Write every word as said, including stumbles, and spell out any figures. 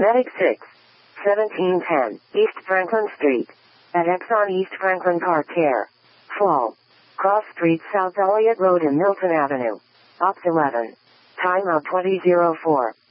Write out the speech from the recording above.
Medic six, seventeen ten, East Franklin Street. At Exxon East Franklin Car Care. Fall. Cross Street South Elliott Road and Milton Avenue. Ops eleven. Time of twenty oh four.